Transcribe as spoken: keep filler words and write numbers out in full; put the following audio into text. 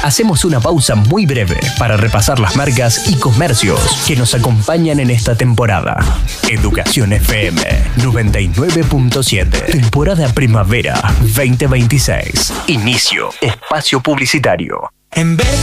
hacemos una pausa muy breve para repasar las marcas y comercios que nos acompañan en esta temporada. Educación F M noventa y nueve punto siete. Temporada Primavera veinte veintiséis. Inicio. Espacio publicitario. En vez